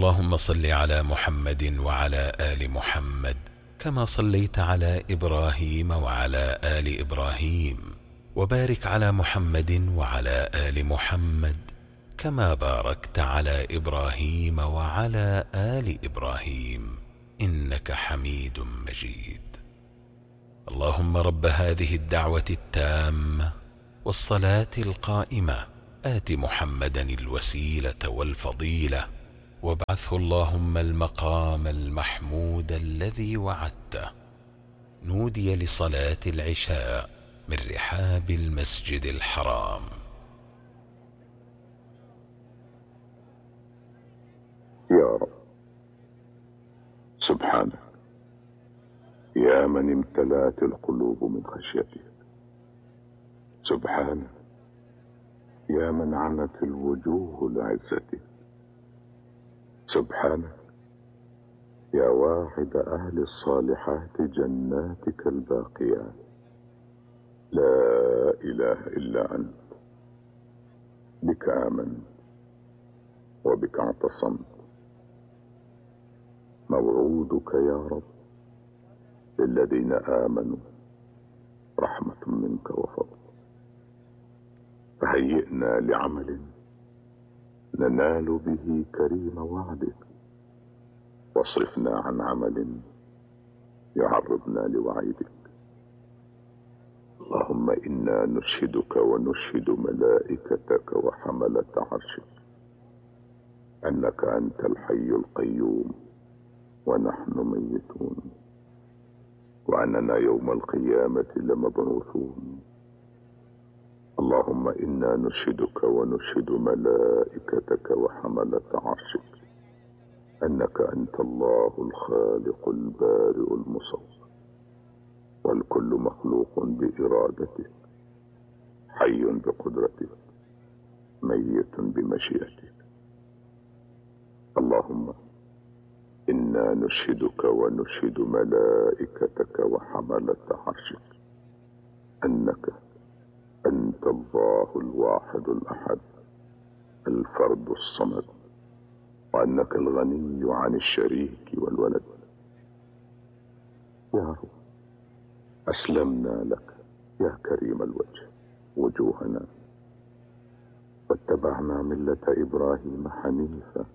اللهم صل على محمد وعلى آل محمد كما صليت على إبراهيم وعلى آل إبراهيم، وبارك على محمد وعلى آل محمد كما باركت على إبراهيم وعلى آل إبراهيم إنك حميد مجيد. اللهم رب هذه الدعوة التامة والصلاة القائمة آت محمدا الوسيلة والفضيلة وابعثه اللهم المقام المحمود الذي وعدته. نودي لصلاة العشاء من رحاب المسجد الحرام. يا رب سبحانك يا من امتلأت القلوب من خشيتك، سبحانك يا من عنت الوجوه لعزتك، سبحانك يا واحد أهل الصالحات جناتك الباقيات. لا إله إلا أنت، بك آمنت وبك اعتصمت. موعودك يا رب للذين آمنوا رحمة منك وفضل، فهيئنا لعمل ننال به كريم وعدك، واصرفنا عن عمل يعرضنا لوعيدك. اللهم إنا نشهدك ونشهد ملائكتك وحملة عرشك أنك أنت الحي القيوم ونحن ميتون، وأننا يوم القيامة لمبعوثون. اللهم إنا نشهدك ونشهد ملائكتك وحملة عرشك أنك أنت الله الخالق البارئ المصور، والكل مخلوق بإرادتك، حي بقدرتك، ميت بمشيئتك. اللهم إنا نشهدك ونشهد ملائكتك وحملة عرشك أنك أنت الله الواحد الأحد الفرد الصمد، وأنك الغني عن الشريك والولد. يا رب أسلمنا لك يا كريم الوجه وجوهنا، واتبعنا ملة إبراهيم حنيفا.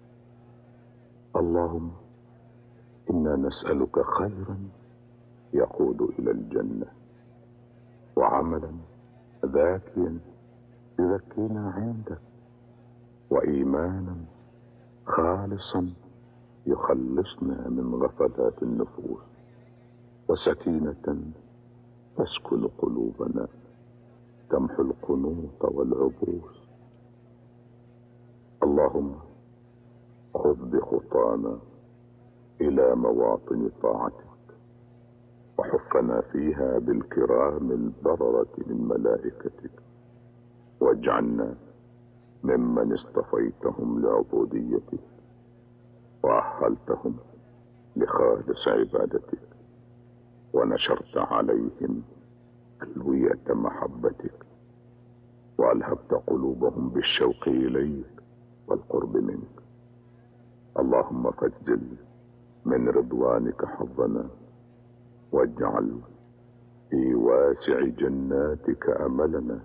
اللهم إنا نسألك خيرا يقود إلى الجنة، وعملا ذاكيا يذكينا عندك، وإيمانا خالصا يخلصنا من غفلات النفوس، وسكينة تسكن قلوبنا تمحو القنوط والعبوس. اللهم خذ بخطانا إلى مواطن طاعتك، وحفنا فيها بالكرام البررة من ملائكتك، واجعلنا ممن اصطفيتهم لعبوديتك وأهلتهم لخالص عبادتك، ونشرت عليهم ألوية محبتك، وألهبت قلوبهم بالشوق إليك والقرب منك. اللهم فاجزل من رضوانك حظنا، واجعل في واسع جناتك أملنا.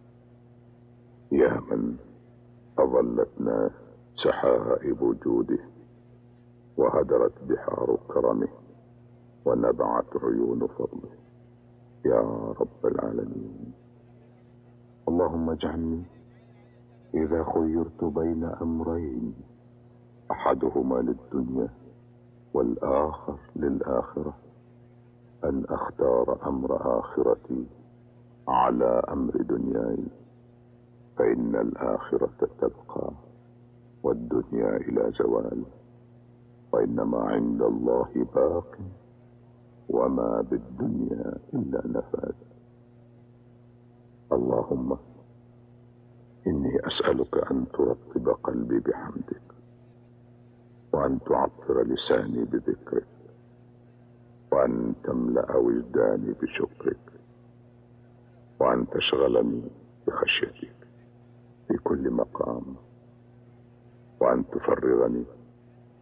يا من أظلتنا سحائب جوده، وهدرت بحار كرمه، ونبعت عيون فضله، يا رب العالمين. اللهم اجعلني إذا خيرت بين أمرين أحدهما للدنيا والآخر للآخرة أن أختار أمر آخرتي على أمر دنياي، فإن الآخرة تبقى والدنيا إلى زوال، وإنما عند الله باق، وما بالدنيا إلا نفاد. اللهم إني أسألك أن ترطب قلبي بحمدك، وأن تعطر لساني بذكرك، وأن تملأ وجداني بشكرك، وأن تشغلني بخشيتك في كل مقام، وأن تفرغني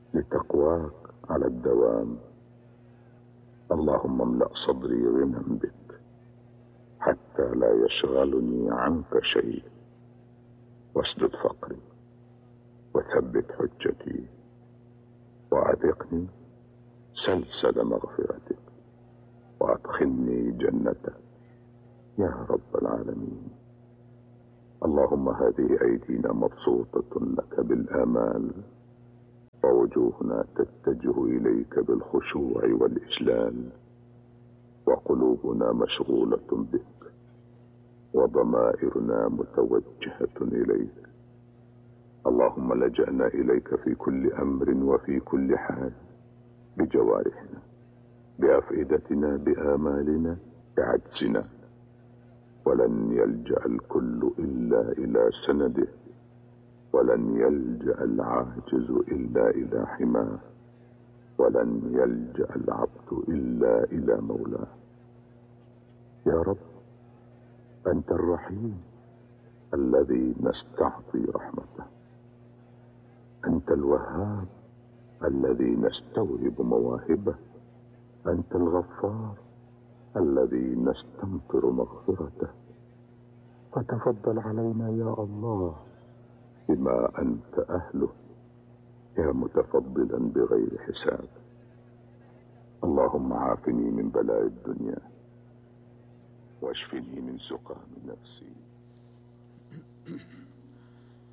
لتقواك على الدوام. اللهم املأ صدري غنى بك حتى لا يشغلني عنك شيء، واسدد فقري وثبت حجتي وأذقني سلسل مغفرتك وأدخلني جنتك يا رب العالمين. اللهم هذه أيدينا مبسوطة لك بالآمال، ووجوهنا تتجه إليك بالخشوع والإجلال، وقلوبنا مشغولة بك، وضمائرنا متوجهة إليك. اللهم لجأنا إليك في كل أمر وفي كل حال، بجوارحنا، بأفئدتنا، بآمالنا، بعجزنا. ولن يلجأ الكل إلا إلى سنده، ولن يلجأ العاجز إلا إلى حماه، ولن يلجأ العبد إلا إلى مولاه. يا رب، أنت الرحيم الذي نستعطي رحمته، أنت الوهاب الذي نستوهب مواهبه، أنت الغفار الذي نستمطر مغفرته. فتفضل علينا يا الله بما أنت أهله، يا متفضلا بغير حساب. اللهم عافني من بلاء الدنيا، واشفني من سقام نفسي.